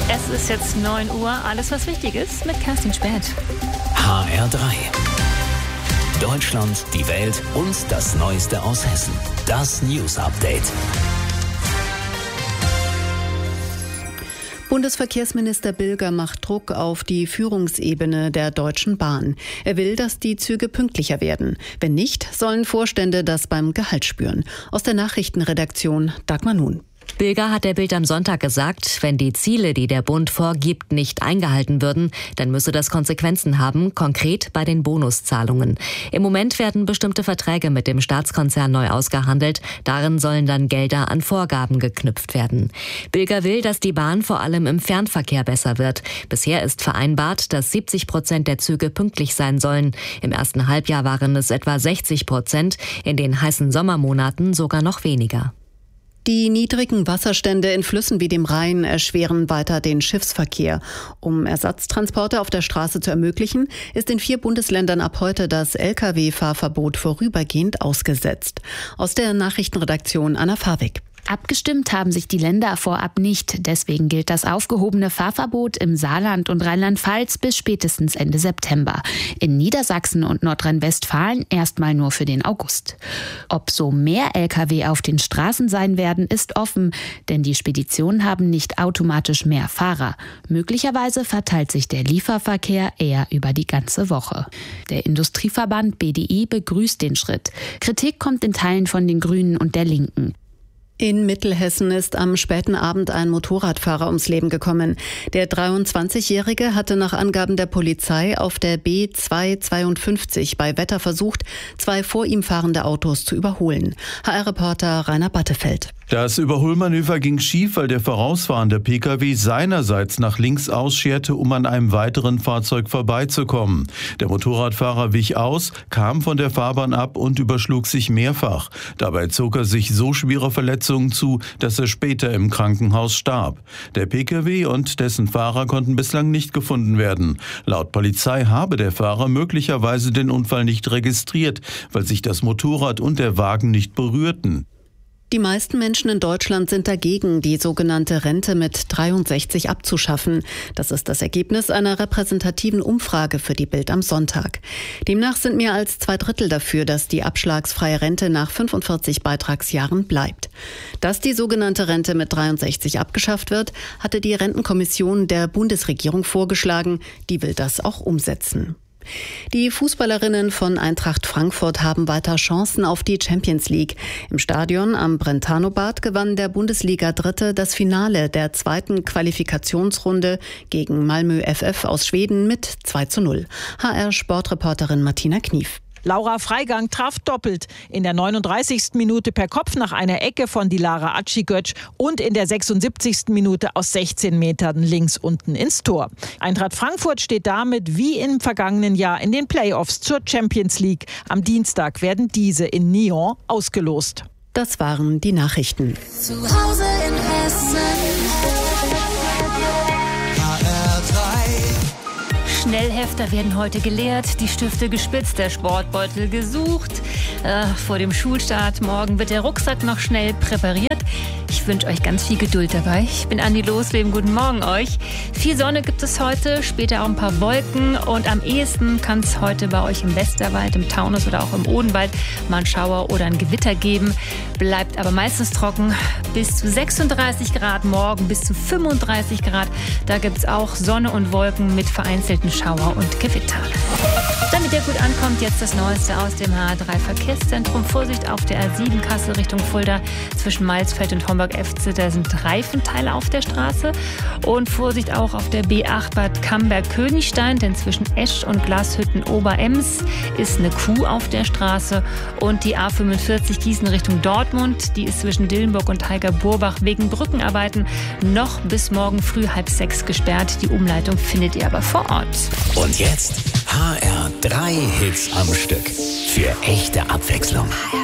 Es ist jetzt 9 Uhr. Alles, was wichtig ist, mit Kerstin Späth. HR3. Deutschland, die Welt und das Neueste aus Hessen. Das News Update. Bundesverkehrsminister Bilger macht Druck auf die Führungsebene der Deutschen Bahn. Er will, dass die Züge pünktlicher werden. Wenn nicht, sollen Vorstände das beim Gehalt spüren. Aus der Nachrichtenredaktion Dagmar Nun. Bilger hat der Bild am Sonntag gesagt, wenn die Ziele, die der Bund vorgibt, nicht eingehalten würden, dann müsse das Konsequenzen haben, konkret bei den Bonuszahlungen. Im Moment werden bestimmte Verträge mit dem Staatskonzern neu ausgehandelt. Darin sollen dann Gelder an Vorgaben geknüpft werden. Bilger will, dass die Bahn vor allem im Fernverkehr besser wird. Bisher ist vereinbart, dass 70% der Züge pünktlich sein sollen. Im ersten Halbjahr waren es etwa 60%, in den heißen Sommermonaten sogar noch weniger. Die niedrigen Wasserstände in Flüssen wie dem Rhein erschweren weiter den Schiffsverkehr. Um Ersatztransporte auf der Straße zu ermöglichen, ist in 4 Bundesländern ab heute das Lkw-Fahrverbot vorübergehend ausgesetzt. Aus der Nachrichtenredaktion Anna Farwig. Abgestimmt haben sich die Länder vorab nicht. Deswegen gilt das aufgehobene Fahrverbot im Saarland und Rheinland-Pfalz bis spätestens Ende September. In Niedersachsen und Nordrhein-Westfalen erstmal nur für den August. Ob so mehr Lkw auf den Straßen sein werden, ist offen, denn die Speditionen haben nicht automatisch mehr Fahrer. Möglicherweise verteilt sich der Lieferverkehr eher über die ganze Woche. Der Industrieverband BDI begrüßt den Schritt. Kritik kommt in Teilen von den Grünen und der Linken. In Mittelhessen ist am späten Abend ein Motorradfahrer ums Leben gekommen. Der 23-Jährige hatte nach Angaben der Polizei auf der B252 bei Wetter versucht, 2 vor ihm fahrende Autos zu überholen. HR-Reporter Rainer Battefeld. Das Überholmanöver ging schief, weil der vorausfahrende Pkw seinerseits nach links ausscherte, um an einem weiteren Fahrzeug vorbeizukommen. Der Motorradfahrer wich aus, kam von der Fahrbahn ab und überschlug sich mehrfach. Dabei zog er sich so schwere Verletzungen zu, dass er später im Krankenhaus starb. Der Pkw und dessen Fahrer konnten bislang nicht gefunden werden. Laut Polizei habe der Fahrer möglicherweise den Unfall nicht registriert, weil sich das Motorrad und der Wagen nicht berührten. Die meisten Menschen in Deutschland sind dagegen, die sogenannte Rente mit 63 abzuschaffen. Das ist das Ergebnis einer repräsentativen Umfrage für die Bild am Sonntag. Demnach sind mehr als 2/3 dafür, dass die abschlagsfreie Rente nach 45 Beitragsjahren bleibt. Dass die sogenannte Rente mit 63 abgeschafft wird, hatte die Rentenkommission der Bundesregierung vorgeschlagen. Die will das auch umsetzen. Die Fußballerinnen von Eintracht Frankfurt haben weiter Chancen auf die Champions League. Im Stadion am Brentano-Bad gewann der Bundesliga-Dritte das Finale der 2. Qualifikationsrunde gegen Malmö FF aus Schweden mit 2:0. HR-Sportreporterin Martina Knief. Laura Freigang traf doppelt. In der 39. Minute per Kopf nach einer Ecke von Dilara Acigöc und in der 76. Minute aus 16 Metern links unten ins Tor. Eintracht Frankfurt steht damit wie im vergangenen Jahr in den Playoffs zur Champions League. Am Dienstag werden diese in Nyon ausgelost. Das waren die Nachrichten. Zu Hause in Hessen. Schnellhefter werden heute geleert, die Stifte gespitzt, der Sportbeutel gesucht. Vor dem Schulstart morgen wird der Rucksack noch schnell präpariert. Ich wünsche euch ganz viel Geduld dabei. Ich bin Andi Losleben, guten Morgen euch. Viel Sonne gibt es heute, später auch ein paar Wolken und am ehesten kann es heute bei euch im Westerwald, im Taunus oder auch im Odenwald mal einen Schauer oder ein Gewitter geben. Bleibt aber meistens trocken. Bis zu 36 Grad morgen, bis zu 35 Grad. Da gibt es auch Sonne und Wolken mit vereinzelten Schauer und Gewitter. Damit ihr gut ankommt, jetzt das Neueste aus dem H3-Verkehrszentrum. Vorsicht auf der A7 Kassel Richtung Fulda zwischen Mailsfeld und Homburg-Efze. Da sind Reifenteile auf der Straße. Und Vorsicht auch auf der B8 Bad Camberg-Königstein, denn zwischen Esch und Glashütten-Oberems ist eine Kuh auf der Straße. Und die A45 Gießen Richtung Dortmund, die ist zwischen Dillenburg und Heiger-Burbach wegen Brückenarbeiten noch bis morgen früh 5:30 gesperrt. Die Umleitung findet ihr aber vor Ort. Und jetzt HR3 Hits am Stück. Für echte Abwechslung.